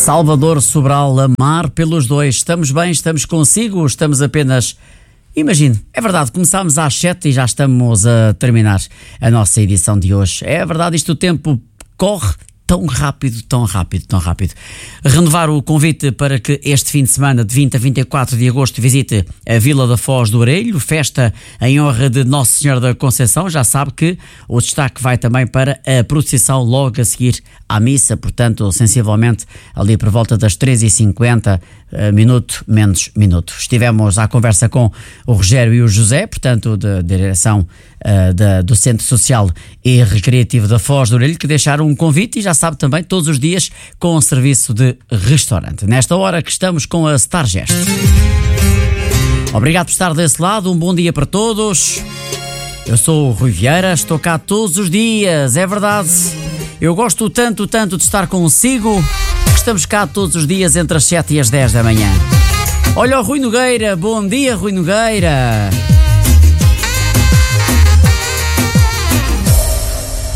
Salvador Sobral, amar pelos dois. Estamos bem, estamos consigo, estamos apenas... Imagine, é verdade, começámos às 7 e já estamos a terminar a nossa edição de hoje. É verdade, isto o tempo corre tão rápido, tão rápido, tão rápido. Renovar o convite para que este fim de semana, de 20 a 24 de agosto, visite a Vila da Foz do Orelho, festa em honra de Nossa Senhora da Conceição. Já sabe que o destaque vai também para a procissão logo a seguir à missa, portanto, sensivelmente ali por volta das 13h50, minuto menos minuto. Estivemos à conversa com o Rogério e o José, portanto, da direção do Centro Social e Recreativo da Foz do Orelho, que deixaram um convite e já sabe também todos os dias com um serviço de restaurante. Nesta hora que estamos com a Stargest. Obrigado por estar desse lado, um bom dia para todos. Eu sou o Rui Vieira, estou cá todos os dias, é verdade. Eu gosto tanto de estar consigo, que estamos cá todos os dias entre as 7 e as 10 da manhã. Olha o Rui Nogueira, bom dia Rui Nogueira.